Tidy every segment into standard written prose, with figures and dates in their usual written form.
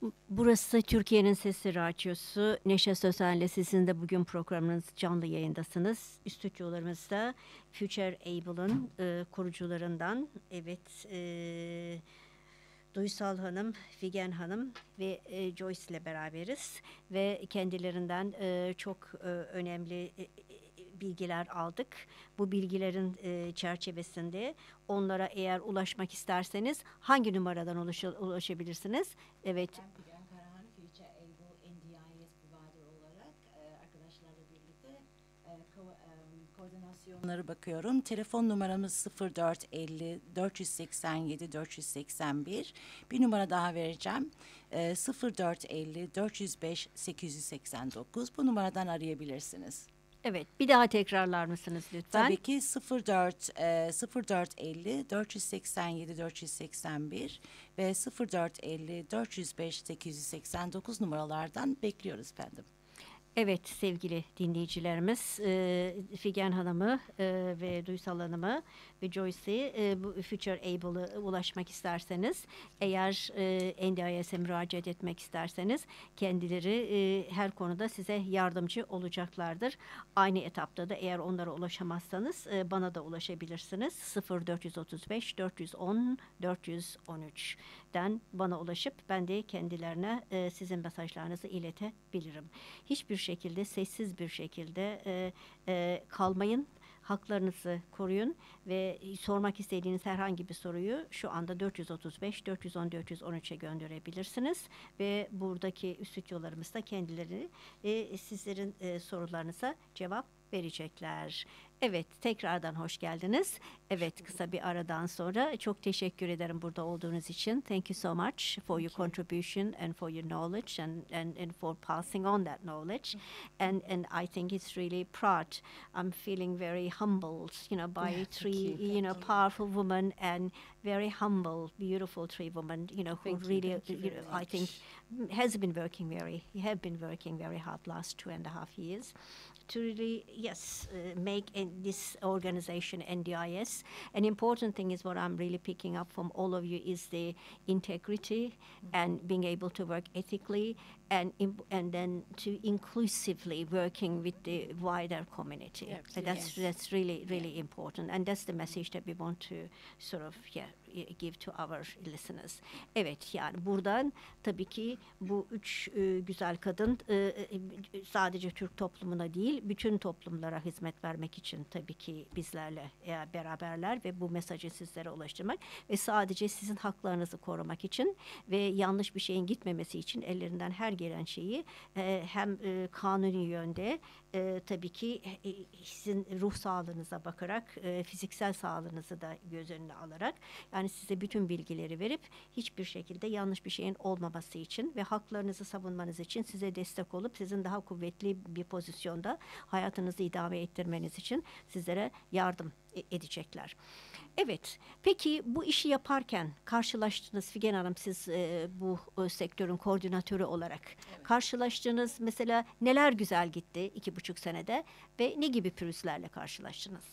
Burası Türkiye'nin Sesi Radyosu. Neşe Sözen'le sizin de bugün programınız canlı yayındasınız. Stüdyolarımızda Future Able'ın kurucularından Duysal Hanım, Figen Hanım ve Joyce ile beraberiz. Ve kendilerinden çok önemli bilgiler aldık. Bu bilgilerin çerçevesinde onlara eğer ulaşmak isterseniz hangi numaradan ulaşabilirsiniz? Evet. Ben Figen Karahan, Future Able NDIS Provider olarak arkadaşlarla birlikte koordinasyonları bakıyorum. Telefon numaramız 0450 487 481. Bir numara daha vereceğim. 0450 405 889. Bu numaradan arayabilirsiniz. Evet, bir daha tekrarlar mısınız lütfen? Tabii ki 0450 487 481 ve 0450 405 889 numaralardan bekliyoruz efendim. Evet sevgili dinleyicilerimiz, Figen Hanım'ı ve Duysal Hanım'ı ve Joyce'i bu Future Able'a ulaşmak isterseniz, eğer NDIS'e müracaat etmek isterseniz kendileri her konuda size yardımcı olacaklardır. Aynı etapta da eğer onlara ulaşamazsanız bana da ulaşabilirsiniz. 0435 410 413'den bana ulaşıp ben de kendilerine sizin mesajlarınızı iletebilirim. Hiçbir şekilde, sessiz bir şekilde kalmayın. Haklarınızı koruyun ve sormak istediğiniz herhangi bir soruyu şu anda 435 410 413'e gönderebilirsiniz ve buradaki stüdyolarımızda kendileri sizlerin sorularınıza cevap verecekler. Evet, tekrardan hoş geldiniz. Evet, kısa bir aradan sonra çok teşekkür ederim burada olduğunuz için. Thank you so much for your contribution and for your knowledge and for passing on that knowledge. And I think it's really proud. I'm feeling very humbled, by three, powerful women and very humble, beautiful three women, who really, I think have been working very hard last 2.5 years to really, yes, make this organization NDIS. An important thing is what I'm really picking up from all of you is the integrity and being able to work ethically and then to inclusively working with the wider community. That's really important, and that's the message that we want to sort of give to our listeners. Evet, yani buradan tabii ki bu üç güzel kadın sadece Türk toplumuna değil bütün toplumlara hizmet vermek için tabii ki bizlerle beraberler ve bu mesajı sizlere ulaştırmak ve sadece sizin haklarınızı korumak için ve yanlış bir şeyin gitmemesi için ellerinden her gelen şeyi hem kanuni yönde tabii ki sizin ruh sağlığınıza bakarak fiziksel sağlığınızı da göz önüne alarak yani size bütün bilgileri verip hiçbir şekilde yanlış bir şeyin olmaması için ve haklarınızı savunmanız için size destek olup sizin daha kuvvetli bir pozisyonda hayatınızı idame ettirmeniz için sizlere yardım edecekler. Evet, peki bu işi yaparken karşılaştığınız Figen Hanım siz bu sektörün koordinatörü olarak karşılaştığınız mesela neler güzel gitti 2,5 senede ve ne gibi pürüzlerle karşılaştınız?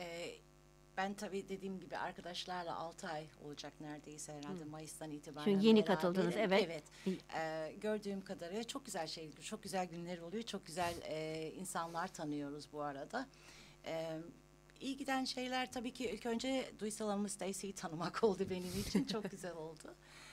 Ben tabii dediğim gibi arkadaşlarla 6 ay olacak neredeyse herhalde Mayıs'tan itibaren. Çünkü yeni katıldınız, evet. Gördüğüm kadarıyla çok güzel çok güzel günler oluyor. Çok güzel insanlar tanıyoruz bu arada. İyi giden şeyler tabii ki ilk önce Duysal Hanım'ı Stacy'yi tanımak oldu benim için. Çok güzel oldu.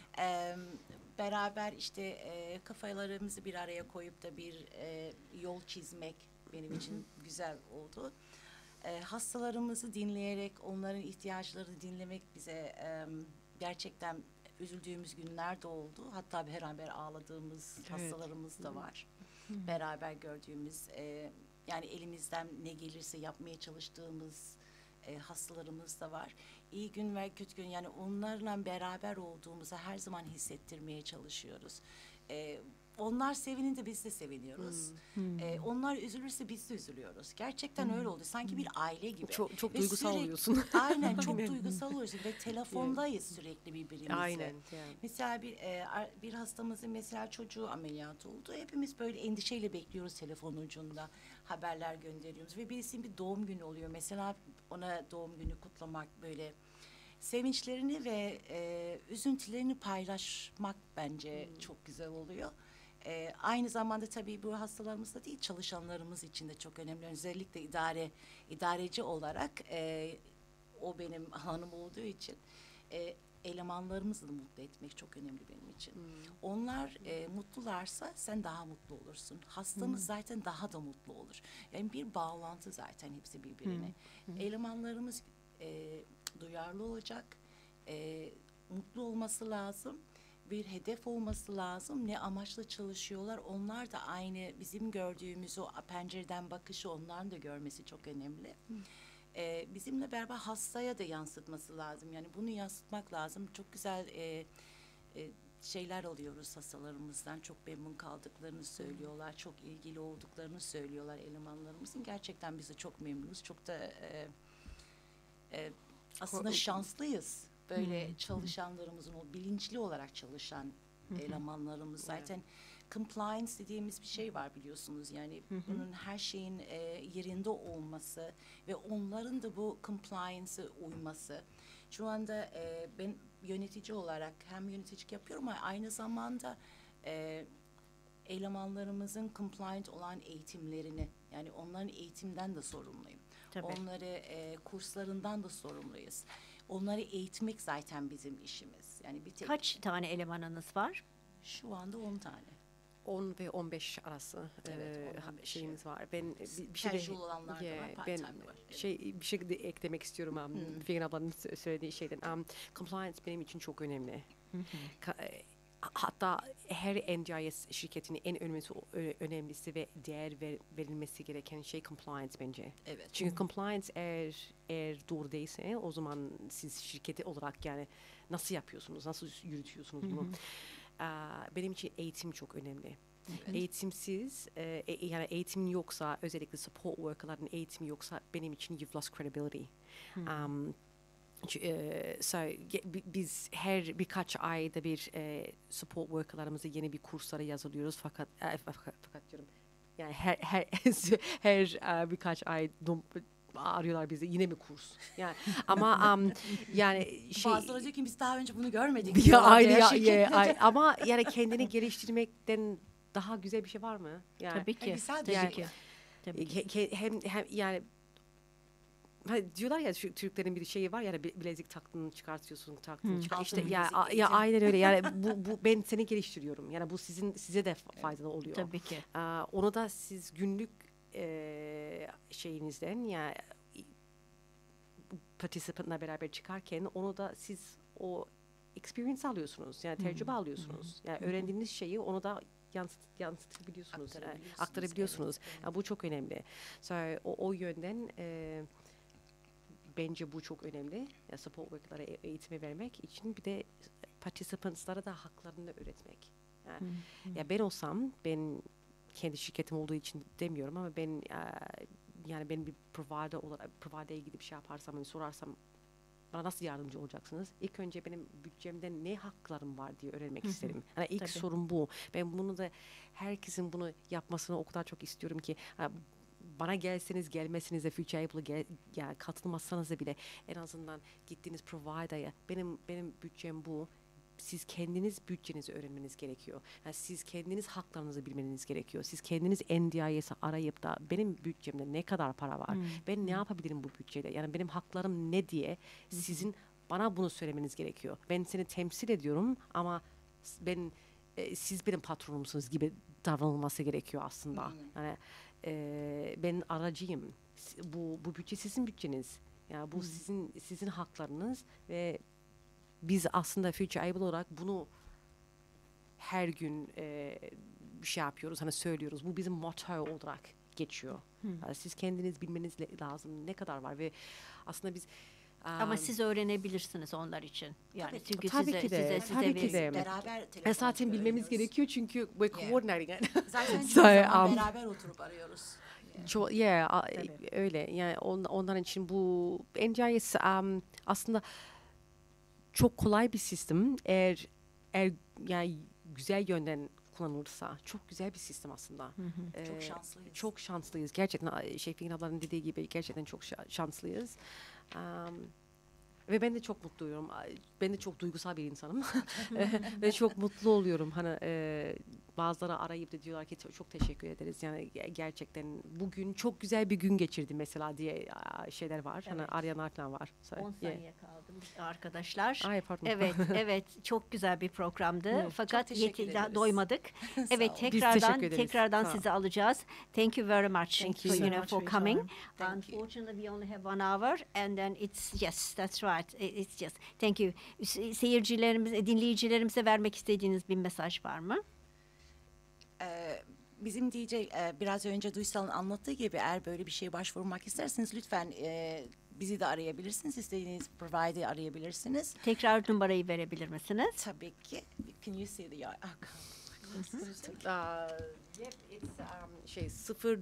Beraber işte kafalarımızı bir araya koyup da bir yol çizmek benim için güzel oldu. Hastalarımızı dinleyerek onların ihtiyaçlarını dinlemek bize gerçekten üzüldüğümüz günler de oldu. Hatta beraber ağladığımız hastalarımız da var. Beraber gördüğümüz yani elimizden ne gelirse yapmaya çalıştığımız hastalarımız da var. İyi gün ve kötü gün yani onlarla beraber olduğumuzu her zaman hissettirmeye çalışıyoruz. Onlar sevinince biz de seviniyoruz. Onlar üzülürse biz de üzülüyoruz. Gerçekten öyle oldu. Sanki bir aile gibi. Çok duygusal oluyorsun. Aynen çok duygusal oluyorsun ve telefondayız sürekli birbirimizle. Aynen. Yani. Mesela bir hastamızın mesela çocuğu ameliyat oldu. Hepimiz böyle endişeyle bekliyoruz telefon ucunda. Haberler gönderiyoruz ve birisinin bir doğum günü oluyor. Mesela ona doğum günü kutlamak böyle sevinçlerini ve üzüntülerini paylaşmak bence çok güzel oluyor. Aynı zamanda tabii bu hastalarımız da değil, çalışanlarımız için de çok önemli. Özellikle idareci olarak o benim alanım olduğu için elemanlarımızı da mutlu etmek çok önemli benim için. Onlar mutlularsa sen daha mutlu olursun. Hastamız zaten daha da mutlu olur. Yani bir bağlantı zaten hepsi birbirine. Elemanlarımız duyarlı olacak, mutlu olması lazım. Bir hedef olması lazım. Ne amaçla çalışıyorlar? Onlar da aynı bizim gördüğümüz o pencereden bakışı onların da görmesi çok önemli. Bizimle beraber hastaya da yansıtması lazım. Yani bunu yansıtmak lazım. Çok güzel şeyler alıyoruz hastalarımızdan. Çok memnun kaldıklarını söylüyorlar. Çok ilgili olduklarını söylüyorlar elemanlarımızın. Gerçekten biz de çok memnunuz. Çok da aslında şanslıyız. Böyle çalışanlarımızın, o bilinçli olarak çalışan elemanlarımız. Zaten compliance dediğimiz bir şey var biliyorsunuz. Yani bunun her şeyin yerinde olması ve onların da bu compliance'a uyması. Şu anda ben yönetici olarak hem yöneticilik yapıyorum ama aynı zamanda elemanlarımızın compliant olan eğitimlerini, yani onların eğitimden de sorumluyum. Tabii. Onları kurslarından da sorumluyuz. Onları eğitmek zaten bizim işimiz. Yani bir tek Kaç tane elemanınız var? şu anda 10 tane. 10 ve 15 arası Evet, 10-15 şeyimiz var. Ben bir şey Casual olanlar da var, ben part-time de var. bir şey de eklemek istiyorum. Figen ablanın söylediği şeyden. Compliance benim için çok önemli. Hatta her NDIS şirketinin en önemlisi ve değer verilmesi gereken şey compliance bence. Evet. Çünkü compliance eğer doğru değilse o zaman siz şirketi olarak yani nasıl yapıyorsunuz, nasıl yürütüyorsunuz bunu? Benim için eğitim çok önemli. Evet. Eğitimsiz, yani eğitim yoksa, özellikle support worker'ların eğitimi yoksa benim için you've lost credibility. Biz her birkaç ayda bir support worker'larımızı yeni bir kurslara yazılıyoruz fakat diyorum yani her birkaç ay arıyorlar bizi yine mi kurs yani ama yani Bazıları diyor ki biz daha önce bunu görmedik. ya diyorlar aynı diğer şirketlerde. ama yani kendini geliştirmekten daha güzel bir şey var mı? Yani Tabii ki. güzel bir Tabii şey. ki. Tabii ki. hem yani diyorlar ya Türklerin bir şeyi var yani bilezik taktığını çıkartıyorsun çıkart. İşte Altın ya bilezik, ya aynen öyle yani bu ben seni geliştiriyorum yani bu size de faydalı oluyor. Tabii ki. Onu da siz günlük şeyinizden ya participant'la beraber çıkarken onu da siz o experience alıyorsunuz yani tecrübe alıyorsunuz yani öğrendiğiniz şeyi onu da yansıtabiliyorsunuz, aktarabiliyorsunuz. Evet. Yani bu çok önemli. O yönden bence bu çok önemli. Yani support worker'lara eğitimi vermek için bir de participants'lara da haklarını öğretmek. Yani, ya ben olsam, ben kendi şirketim olduğu için demiyorum ama ben yani ben bir provider'e gidip şey yaparsam, hani sorarsam bana nasıl yardımcı olacaksınız? İlk önce benim bütçemde ne haklarım var diye öğrenmek isterim. Yani ilk Tabii. sorun bu. Ben bunu da herkesin bunu yapmasını o kadar çok istiyorum ki bana gelmeseniz de Future Able'a yani katılmazsanız da bile en azından gittiğiniz provider'a benim bütçem bu. Siz kendiniz bütçenizi öğrenmeniz gerekiyor. Yani siz kendiniz haklarınızı bilmeniz gerekiyor. Siz kendiniz NDIS'i arayıp da benim bütçemde ne kadar para var? Ben ne yapabilirim bu bütçeyle? Yani benim haklarım ne diye sizin bana bunu söylemeniz gerekiyor. Ben seni temsil ediyorum ama siz benim patronumsunuz gibi davranılması gerekiyor aslında. Yani ben aracıyım. Bu bütçe sizin bütçeniz. Yani bu sizin haklarınız ve biz aslında Future Able olarak bunu her gün bir şey yapıyoruz, hani söylüyoruz. Bu bizim motto olarak geçiyor. Yani siz kendiniz bilmeniz lazım ne kadar var ve aslında biz Ama siz öğrenebilirsiniz onlar için. Yani Tabii, çünkü tabii size ki de, size tabii ki de. verir. Beraber telefon zaten bilmemiz öğreniyoruz. gerekiyor çünkü we're coordinating it. Zaten So, çoğu zaman beraber oturup arıyoruz. Öyle. Yani onların için bu NGIS aslında çok kolay bir sistem. Eğer yani güzel yönden kullanılırsa çok güzel bir sistem aslında. Çok şanslıyız. Çok şanslıyız. Gerçekten Figen ablanın dediği gibi gerçekten çok şanslıyız. Ve ben de çok mutluyum. Ben de çok duygusal bir insanım. Ve çok mutlu oluyorum. Hani bazıları arayıp da diyorlar ki çok teşekkür ederiz. Yani gerçekten bugün çok güzel bir gün geçirdim mesela diye şeyler var. Hani Evet. arayanlar falan var. So, 10 saniye kaldı arkadaşlar. Ay pardon. Evet, evet çok güzel bir programdı. Evet, Fakat çok teşekkür ederiz. doymadık. Sağ Evet, olun. Biz teşekkür ederiz. tekrardan Sağ ol. sizi alacağız. Thank you very much Thank for, you so you know, much for for your coming. time. Thank you. Unfortunately, we only have 1 hour and then it's yes, that's right. It's just thank you. Seyircilerimize, dinleyicilerimize vermek istediğiniz bir mesaj var mı? Bizim DJ biraz önce Duysal'ın anlattığı gibi eğer böyle bir şeye başvurmak isterseniz lütfen bizi de arayabilirsiniz. İstediğiniz provider'ı arayabilirsiniz. Tekrar numarayı verebilir misiniz? Tabii ki. Can you see the Yep, it's şey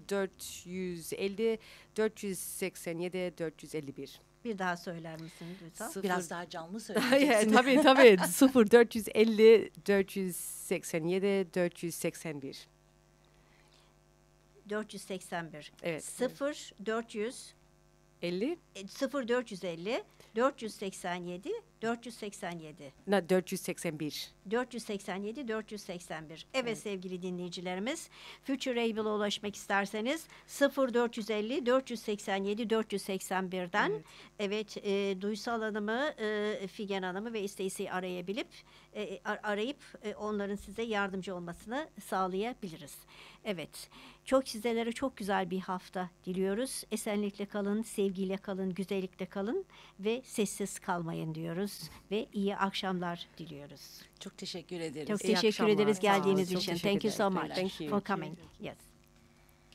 0450 487 451. Bir daha söyler misiniz lütfen? Biraz daha canlı Evet, söyleyeceksin. tabii 0450 487 481. 481. Evet. 0450 50 0450 487 487 481. 487 481. Evet sevgili dinleyicilerimiz, FutureAble'a ulaşmak isterseniz 0450 487 481'den evet Duysal Hanım'ı, Figen Hanım'ı ve Stacy'yi arayıp onların size yardımcı olmasını sağlayabiliriz. Evet. Sizlere çok güzel bir hafta diliyoruz. Esenlikle kalın, sevgiyle kalın, güzellikle kalın ve sessiz kalmayın diyoruz ve iyi akşamlar diliyoruz. Çok teşekkür ederiz. Çok İyi teşekkür akşamlar. ederiz Sağ olun. geldiğiniz Çok için. teşekkür Thank you so ederim. much Thank you. for coming. Yes.